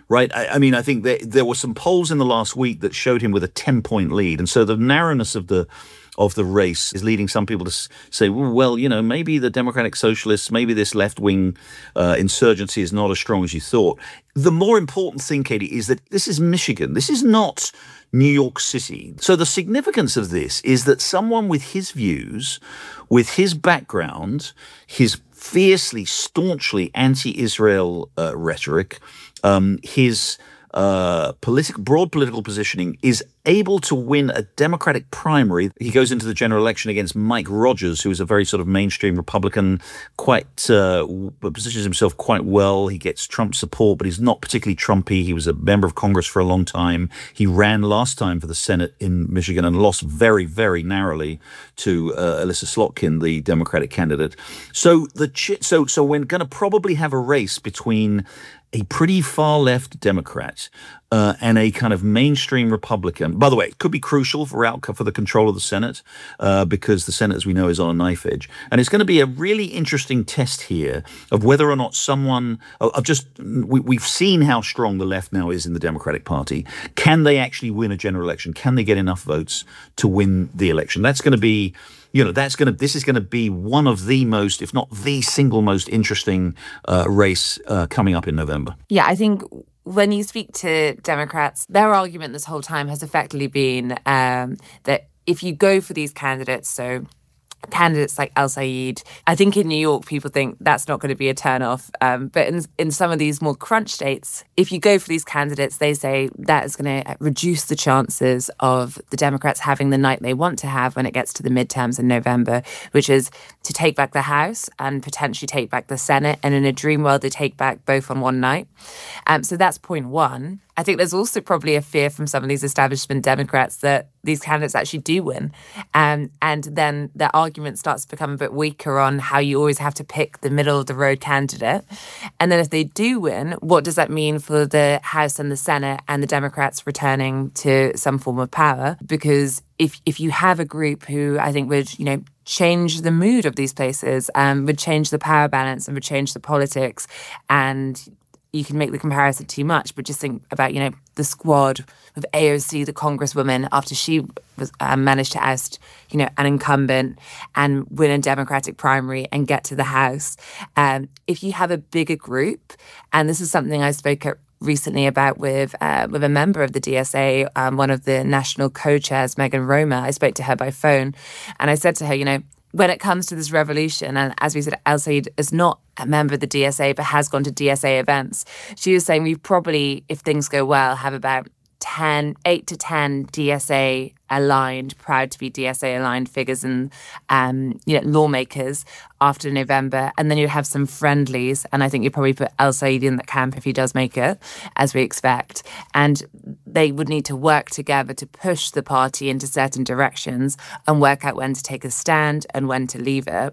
right? I mean, I think there were some polls in the last week that showed him with a 10-point lead. And so the narrowness of the race is leading some people to say, well, maybe the Democratic Socialists, maybe this left-wing insurgency is not as strong as you thought. The more important thing, Katie, is that this is Michigan. This is not New York City. So the significance of this is that someone with his views, with his background, his fiercely, staunchly anti-Israel rhetoric, his broad political positioning, is able to win a Democratic primary. He goes into the general election against Mike Rogers, who is a very sort of mainstream Republican, positions himself quite well. He gets Trump support, but he's not particularly Trumpy. He was a member of Congress for a long time. He ran last time for the Senate in Michigan and lost very, very narrowly to Elissa Slotkin, the Democratic candidate. So we're going to probably have a race between a pretty far left Democrat and a kind of mainstream Republican. By the way, it could be crucial for the control of the Senate because the Senate, as we know, is on a knife edge. And it's going to be a really interesting test here of whether or not we've seen how strong the left now is in the Democratic Party. Can they actually win a general election? Can they get enough votes to win the election? That's going to be this is going to be one of the most, if not the single most interesting race coming up in November. Yeah, I think when you speak to Democrats, their argument this whole time has effectively been that if you go for these candidates, so candidates like El-Sayed, I think in New York people think that's not going to be a turnoff. But in some of these more crunch states, if you go for these candidates, they say that is going to reduce the chances of the Democrats having the night they want to have when it gets to the midterms in November, which is to take back the House and potentially take back the Senate. And in a dream world, they take back both on one night. So that's point one. I think there's also probably a fear from some of these establishment Democrats that these candidates actually do win. And then their argument starts to become a bit weaker on how you always have to pick the middle-of-the-road candidate. And then if they do win, what does that mean for the House and the Senate and the Democrats returning to some form of power? Because if you have a group who I think would, change the mood of these places, would change the power balance and would change the politics, and you can make the comparison too much, but just think about, the squad of AOC, the congresswoman, after she was managed to oust, an incumbent and win a Democratic primary and get to the House. If you have a bigger group, and this is something I spoke recently about with a member of the DSA, one of the national co-chairs, Megan Roma. I spoke to her by phone, and I said to her, when it comes to this revolution, and as we said, El-Sayed is not a member of the DSA, but has gone to DSA events. She was saying we probably, if things go well, have about 8 to 10 DSA aligned, proud to be DSA aligned figures and lawmakers after November, and then you'd have some friendlies, and I think you'd probably put El-Sayed in that camp if he does make it, as we expect, and they would need to work together to push the party into certain directions and work out when to take a stand and when to leave it.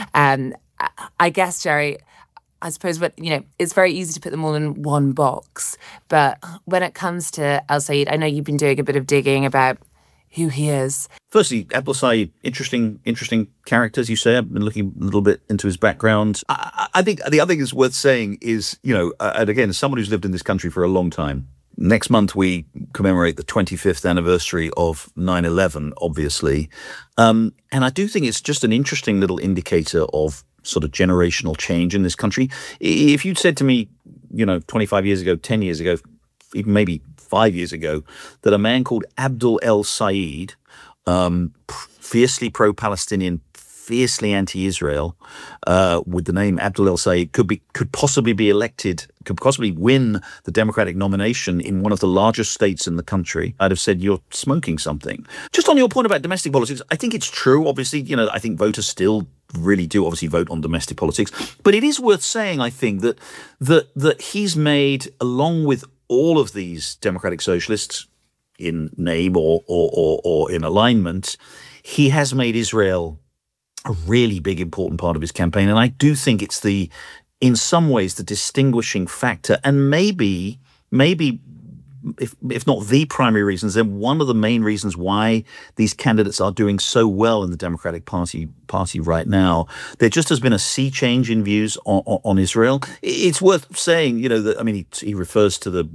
I guess, Jerry, I suppose, it's very easy to put them all in one box. But when it comes to El-Sayed, I know you've been doing a bit of digging about who he is. Firstly, El-Sayed, interesting character, as you say. I've been looking a little bit into his background. I think the other thing that's worth saying is, and again, as someone who's lived in this country for a long time, next month we commemorate the 25th anniversary of 9/11, obviously. And I do think it's just an interesting little indicator of sort of generational change in this country. If you'd said to me, 25 years ago, 10 years ago, even maybe 5 years ago, that a man called Abdul El-Sayed, fiercely pro-Palestinian, fiercely anti-Israel, with the name Abdul El-Sayed, could possibly be elected, could possibly win the Democratic nomination in one of the largest states in the country, I'd have said you're smoking something. Just on your point about domestic politics, I think it's true. Obviously, I think voters still really do obviously vote on domestic politics. But it is worth saying, I think, that he's made, along with all of these Democratic socialists in name or in alignment, he has made Israel a really big, important part of his campaign. And I do think it's in some ways, the distinguishing factor, and maybe if not the primary reasons, then one of the main reasons why these candidates are doing so well in the Democratic Party right now. There just has been a sea change in views on Israel. It's worth saying, that he refers to the